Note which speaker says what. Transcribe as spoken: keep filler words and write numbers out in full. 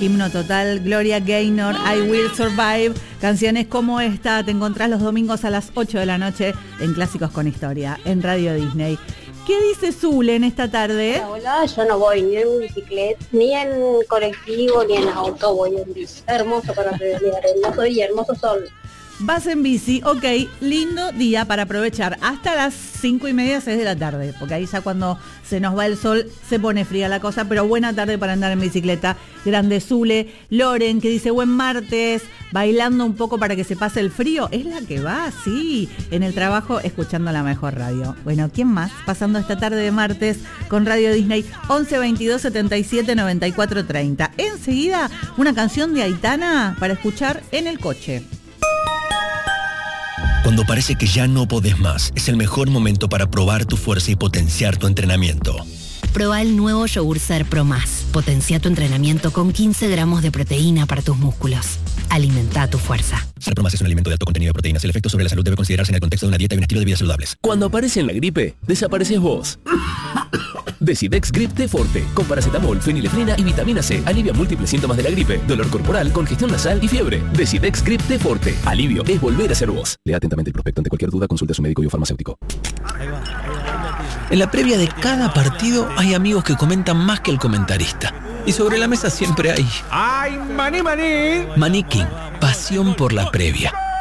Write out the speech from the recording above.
Speaker 1: himno total. Gloria Gaynor, I Will Survive. Canciones como esta te encontrás los domingos a las ocho de la noche en Clásicos con Historia, en Radio Disney. ¿Qué dice Zule en esta tarde?
Speaker 2: La volada yo no voy ni en bicicleta, ni en colectivo, ni en auto, voy en bici. Hermoso para pedalear, hermoso día, hermoso sol.
Speaker 1: Vas en bici, ok, lindo día para aprovechar hasta las cinco y media, seis de la tarde, porque ahí ya cuando se nos va el sol se pone fría la cosa, pero buena tarde para andar en bicicleta. Grande Zule. Loren, que dice buen martes, bailando un poco para que se pase el frío, es la que va, sí, en el trabajo escuchando la mejor radio. Bueno, ¿quién más? Pasando esta tarde de martes con Radio Disney, once veintidós setenta y siete noventa y cuatro treinta. Enseguida, una canción de Aitana para escuchar en el coche.
Speaker 3: Cuando parece que ya no podés más, es el mejor momento para probar tu fuerza y potenciar tu entrenamiento.
Speaker 4: Proba el nuevo Yogur Ser Pro Más. Potencia tu entrenamiento con quince gramos de proteína para tus músculos. Alimenta tu fuerza.
Speaker 3: Ser Pro Más es un alimento de alto contenido de proteínas. El efecto sobre la salud debe considerarse en el contexto de una dieta y un estilo de vida saludables.
Speaker 5: Cuando aparece la gripe, desapareces vos. Decidex Grip T Forte, con paracetamol, fenilefrina y vitamina C. Alivia múltiples síntomas de la gripe, dolor corporal, congestión nasal y fiebre. Decidex Grip T Forte. Alivio es volver a ser vos. Lea atentamente el prospecto. Ante cualquier duda, consulte a su médico y o farmacéutico.
Speaker 6: En la previa de cada partido hay amigos que comentan más que el comentarista. Y sobre la mesa siempre hay...
Speaker 7: ¡Ay, maní, maní!
Speaker 6: Maní King, pasión por la previa.